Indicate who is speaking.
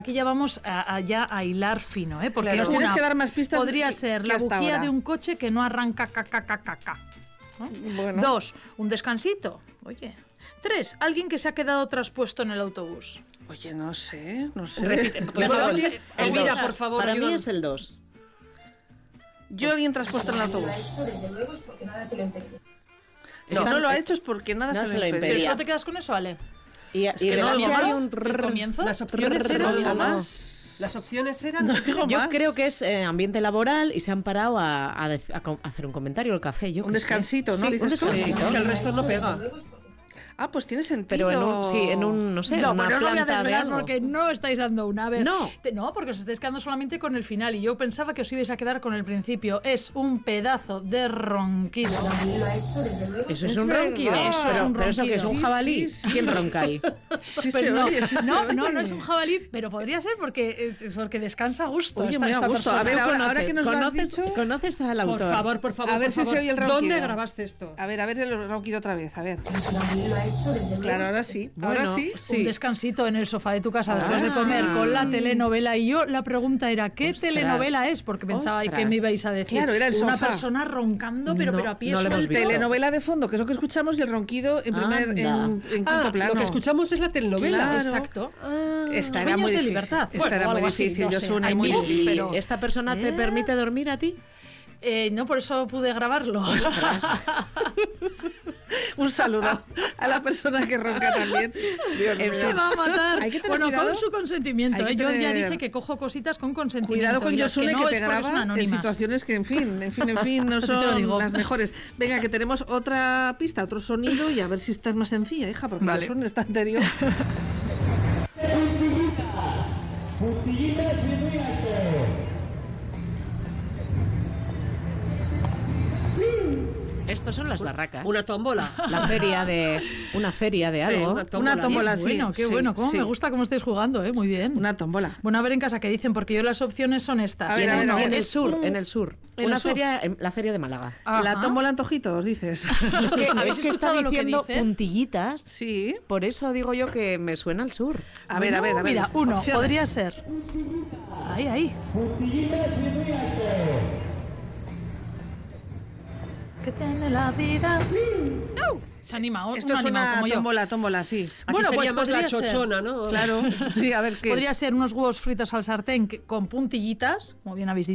Speaker 1: Aquí ya vamos ya a hilar fino, ¿eh?
Speaker 2: Porque claro, tienes que dar más pistas.
Speaker 1: Podría ser la bujía de un coche que no arranca ¿no?
Speaker 2: Bueno.
Speaker 1: 2, un descansito. Oye. 3, alguien que se ha quedado traspuesto en el autobús.
Speaker 2: Oye, no sé.
Speaker 1: Repite.
Speaker 3: Elvira, por favor.
Speaker 4: Para mí es el 2.
Speaker 2: Yo alguien traspuesto en el autobús.
Speaker 5: Desde luego es porque nada se lo impedía.
Speaker 2: Si no lo ha hecho es porque nada se lo impedía.
Speaker 1: ¿Pero solo te quedas con eso, Ale?
Speaker 4: Y
Speaker 2: que no
Speaker 4: hay un
Speaker 1: comienzo.
Speaker 3: Las opciones eran
Speaker 2: más.
Speaker 3: Las opciones eran.
Speaker 4: Yo creo que es ambiente laboral y se han parado a hacer un comentario al café. Yo
Speaker 2: un descansito, ¿no?
Speaker 4: Sí, un descansito.
Speaker 3: Es que el resto no pega.
Speaker 2: Ah, pues tiene sentido.
Speaker 4: Pero en un no sé,
Speaker 1: no,
Speaker 4: una
Speaker 1: pero no
Speaker 4: planta
Speaker 1: voy a
Speaker 4: de
Speaker 1: desvelar
Speaker 4: algo.
Speaker 1: porque no estáis dando una. A ver,
Speaker 4: no,
Speaker 1: porque os estáis quedando solamente con el final y yo pensaba que os ibais a quedar con el principio. Es un pedazo de ronquido.
Speaker 4: Eso es un ronquido. Pero eso que es un jabalí.
Speaker 2: Sí.
Speaker 4: ¿Quién ronca ahí?
Speaker 2: Sí,
Speaker 1: pues
Speaker 2: no, oye,
Speaker 1: no es un jabalí, pero podría ser porque descansa a gusto.
Speaker 2: Oye, muy a gusto. A ver, ahora que nos lo has dicho...
Speaker 4: ¿Conoces al autor?
Speaker 3: Por favor.
Speaker 2: A ver si se oye el ronquido.
Speaker 3: ¿Dónde grabaste esto?
Speaker 2: A ver el ronquido otra vez, a ver. Claro, ahora sí. Ahora sí.
Speaker 1: Un descansito en el sofá de tu casa después de comer con la telenovela. Y yo la pregunta era, ¿qué telenovela es? Porque pensaba que me ibais a decir.
Speaker 2: Claro, era el
Speaker 1: una
Speaker 2: sofá.
Speaker 1: Persona roncando, pero a pie
Speaker 4: no lo hemos
Speaker 1: suelto.
Speaker 4: visto.
Speaker 2: Telenovela de fondo, que es lo que escuchamos, y el ronquido en quinto plano.
Speaker 3: Lo que escuchamos es la telenovela.
Speaker 2: Claro.
Speaker 1: Exacto.
Speaker 2: Esta era
Speaker 1: Sueños
Speaker 2: muy
Speaker 1: de
Speaker 2: difícil.
Speaker 1: libertad.
Speaker 2: Esta era muy difícil. Yo soy una muy difícil.
Speaker 1: pero
Speaker 4: ¿Esta persona te permite dormir a ti?
Speaker 1: No, por eso pude grabarlo.
Speaker 2: Un saludo a la persona que ronca también.
Speaker 1: Me va a matar.
Speaker 2: Hay que tener cuidado.
Speaker 1: Con su consentimiento.
Speaker 2: Hay que
Speaker 1: Yo ya
Speaker 2: tener...
Speaker 1: dije que cojo cositas con consentimiento.
Speaker 2: Cuidado con Yosune que te graba en
Speaker 1: anónimas.
Speaker 2: situaciones que, en fin, no son las mejores. Venga, que tenemos otra pista, otro sonido y a ver si estás más sencilla, hija, porque
Speaker 1: vale.
Speaker 2: Yosune está anterior.
Speaker 6: Puntillitas y muy alto.
Speaker 4: Estos son las barracas.
Speaker 3: Una tómbola.
Speaker 4: Una feria de algo.
Speaker 2: Una tómbola,
Speaker 1: sí. Bueno, qué bueno. Cómo me gusta cómo estáis jugando, muy bien.
Speaker 2: Una tómbola.
Speaker 1: Bueno, a ver en casa qué dicen, porque yo las opciones son estas.
Speaker 2: A ver,
Speaker 4: en el sur. Una feria, la feria de Málaga.
Speaker 2: Ajá. La tómbola antojitos, dices.
Speaker 4: Es que está diciendo puntillitas.
Speaker 2: Sí.
Speaker 4: Por eso digo yo que me suena al sur.
Speaker 2: A ver.
Speaker 1: Mira, uno,
Speaker 2: opciones.
Speaker 1: podría ser. Ahí.
Speaker 6: Puntillitas y muy alto.
Speaker 1: ¿Qué tiene la vida? No. Se anima.
Speaker 2: Esto es una tómbola, sí.
Speaker 3: Aquí
Speaker 1: bueno,
Speaker 3: sería
Speaker 1: pues
Speaker 3: más la
Speaker 1: podría
Speaker 3: chochona,
Speaker 1: ser.
Speaker 3: ¿no?
Speaker 2: Claro. Sí, a ver qué.
Speaker 1: Podría ser unos huevos fritos al sartén con puntillitas, como bien habéis dicho.